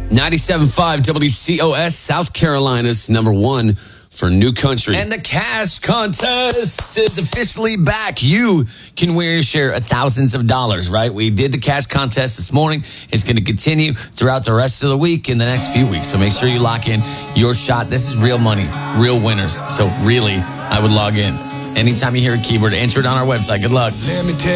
97.5 WCOS, South Carolina's number one for New Country. And the cash contest is officially back. You can win your share of thousands of dollars, right? We did the cash contest this morning. It's going to continue throughout the rest of the week in the next few weeks. So make sure you lock in your shot. This is real money, real winners. So really, I would log in. Anytime you hear a keyword, enter it on our website. Good luck. Let me tell